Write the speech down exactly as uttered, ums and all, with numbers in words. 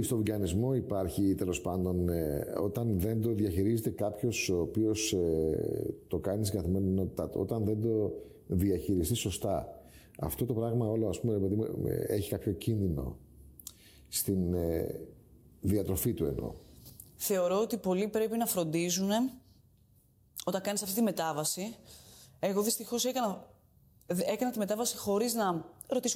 ότι στο βιγκανισμό υπάρχει, τέλος πάντων, ε, όταν δεν το διαχειρίζεται κάποιος ο οποίος ε, το κάνει στην καθημερινότητά του, όταν δεν το διαχειριστεί σωστά, αυτό το πράγμα όλο, ας πούμε, έχει κάποιο κίνδυνο στην ε, διατροφή του εννοώ. Θεωρώ ότι πολλοί πρέπει να φροντίζουν όταν κάνεις αυτή τη μετάβαση. Εγώ δυστυχώς έκανα, έκανα τη μετάβαση χωρίς να ρωτήσω